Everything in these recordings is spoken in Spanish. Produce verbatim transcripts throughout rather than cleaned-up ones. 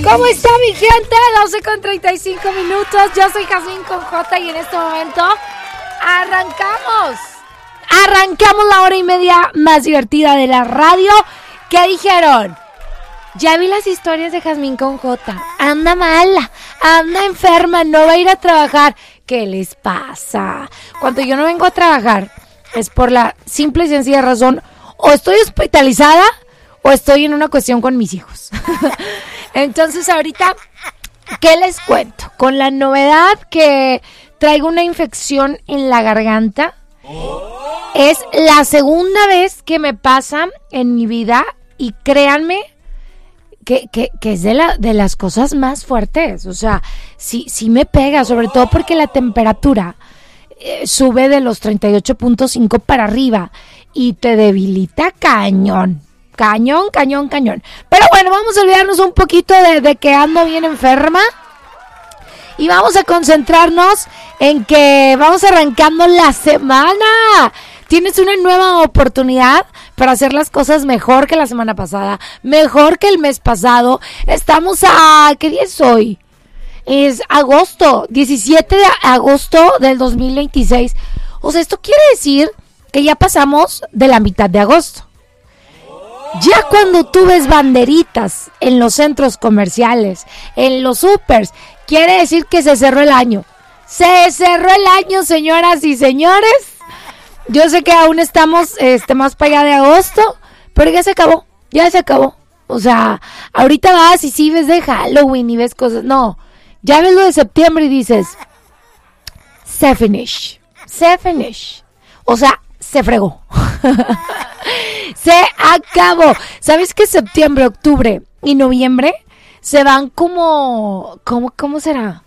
¿Cómo está mi gente? doce con treinta y cinco minutos. Yo soy Jazmín con J y en este momento arrancamos. Arrancamos la hora y media más divertida de la radio. ¿Qué dijeron? Ya vi las historias de Jazmín con J. Anda mala, anda enferma, no va a ir a trabajar. ¿Qué les pasa? Cuando yo no vengo a trabajar es por la simple y sencilla razón, o estoy hospitalizada o estoy en una cuestión con mis hijos. Entonces ahorita, ¿qué les cuento? Con la novedad que traigo una infección en la garganta. Es la segunda vez que me pasa en mi vida y créanme que, que, que es de, la, de las cosas más fuertes. O sea, sí, sí me pega, sobre todo porque la temperatura eh, sube de los treinta y ocho punto cinco para arriba y te debilita cañón. Cañón, cañón, cañón. Pero bueno, vamos a olvidarnos un poquito de, de que ando bien enferma. Y vamos a concentrarnos en que vamos arrancando la semana. Tienes una nueva oportunidad para hacer las cosas mejor que la semana pasada. Mejor que el mes pasado. Estamos a... ¿qué día es hoy? Es agosto. diecisiete de agosto del dos mil veintiséis. O sea, esto quiere decir que ya pasamos de la mitad de agosto. Ya cuando tú ves banderitas en los centros comerciales, en los supers, quiere decir que se cerró el año. Se cerró el año, señoras y señores. Yo sé que aún estamos este, más para allá de agosto, pero ya se acabó, ya se acabó. O sea, ahorita vas y sí ves de Halloween y ves cosas. No, ya ves lo de septiembre y dices, se finish, se finish. O sea, se fregó. Se acabó. ¿Sabes que septiembre, octubre y noviembre se van como, como, ¿cómo será?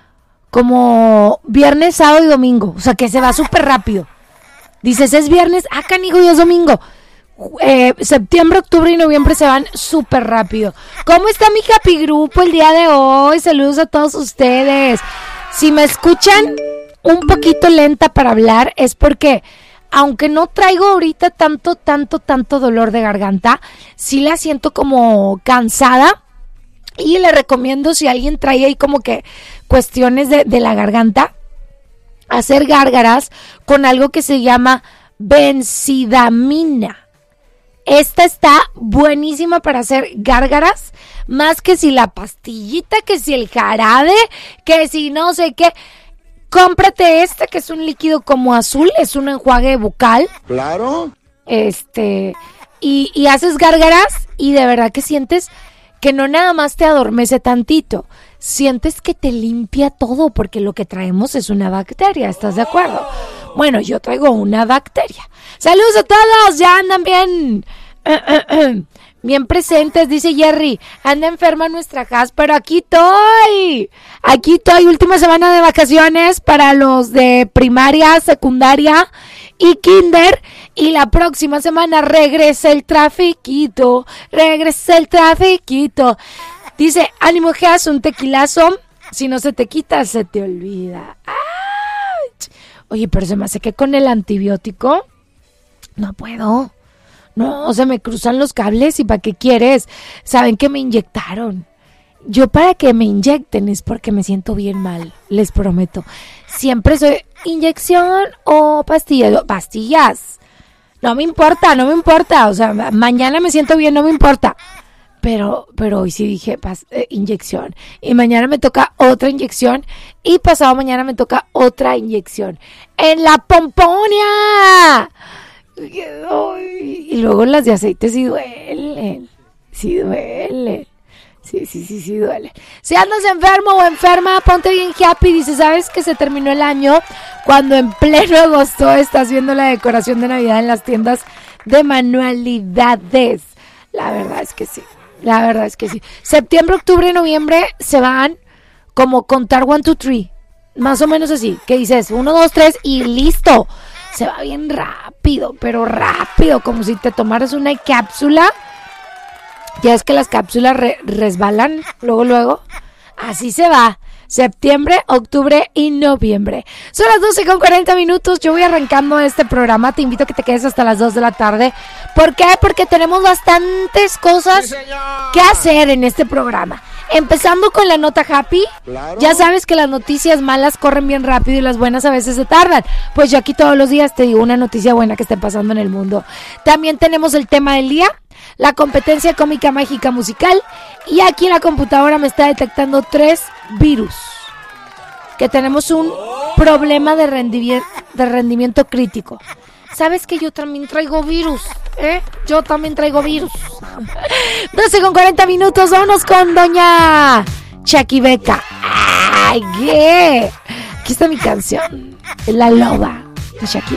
Como viernes, sábado y domingo. O sea, que se va súper rápido. Dices, es viernes, ah, canijo, y es domingo. Eh, septiembre, octubre y noviembre se van súper rápido. ¿Cómo está mi Happy Grupo el día de hoy? Saludos a todos ustedes. Si me escuchan un poquito lenta para hablar es porque... aunque no traigo ahorita tanto, tanto, tanto dolor de garganta, sí la siento como cansada. Y le recomiendo, si alguien trae ahí como que cuestiones de, de la garganta, hacer gárgaras con algo que se llama benzidamina. Esta está buenísima para hacer gárgaras, más que si la pastillita, que si el jarabe, que si no sé qué. Cómprate este que es un líquido como azul, es un enjuague bucal. Claro. Este, y, y haces gárgaras y de verdad que sientes que no nada más te adormece tantito, sientes que te limpia todo porque lo que traemos es una bacteria, ¿estás de acuerdo? Bueno, yo traigo una bacteria. Saludos a todos, ya andan bien... bien presentes, dice Jerry. Anda enferma nuestra Has, pero aquí estoy. Aquí estoy, última semana de vacaciones para los de primaria, secundaria y kinder. Y la próxima semana regresa el trafiquito. Regresa el trafiquito. Dice, ánimo Has, un tequilazo. Si no se te quita, se te olvida. ¡Ay! Oye, pero se me hace que con el antibiótico no puedo. No, se me cruzan los cables y ¿para qué quieres? Saben que me inyectaron. Yo para que me inyecten es porque me siento bien mal, les prometo. Siempre soy inyección o pastillas. Pastillas. No me importa, no me importa. O sea, mañana me siento bien, no me importa. Pero, pero hoy sí dije pas, eh, inyección. Y mañana me toca otra inyección. Y pasado mañana me toca otra inyección. ¡En la pomponia! Y luego las de aceite sí duelen, sí duelen, sí, sí, sí, sí duelen. Si andas enfermo o enferma, ponte bien happy. Dice, ¿sabes que se terminó el año? Cuando en pleno agosto estás viendo la decoración de Navidad en las tiendas de manualidades. La verdad es que sí, la verdad es que sí. Septiembre, octubre y noviembre se van como contar one, two, three. Más o menos así, que dices uno, dos, tres y listo. Se va bien rápido, pero rápido, como si te tomaras una cápsula. Ya es que las cápsulas re- resbalan luego, luego. Así se va. Septiembre, octubre y noviembre. Son las doce con cuarenta minutos. Yo voy arrancando este programa. Te invito a que te quedes hasta las dos de la tarde. ¿Por qué? Porque tenemos bastantes cosas sí, que hacer en este programa. Empezando con la nota happy, claro. Ya sabes que las noticias malas corren bien rápido y las buenas a veces se tardan. Pues yo aquí todos los días te digo una noticia buena que esté pasando en el mundo. También tenemos el tema del día, la competencia cómica mágica musical, y aquí la computadora me está detectando tres virus. Que tenemos un problema de, rendi- de rendimiento crítico. ¿Sabes que yo también traigo virus? ¿Eh? Yo también traigo virus. doce con cuarenta minutos, vámonos con doña Chaquibeca. ¡Ay, qué! Aquí está mi canción. La loba de Shakira.